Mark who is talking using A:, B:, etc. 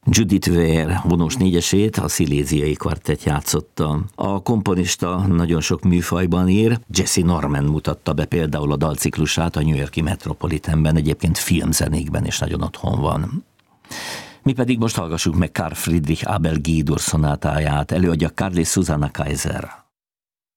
A: Judith Ware vonós négyesét a sziléziai kvartett játszotta. A komponista nagyon sok műfajban ír, Jesse Norman mutatta be például a dalciklusát a New York-i Metropolitanben, egyébként filmzenékben is nagyon otthon van. Mi pedig most hallgassuk meg Carl Friedrich Abel G-dur szonátáját, előadja Carly Susanna Kaiser.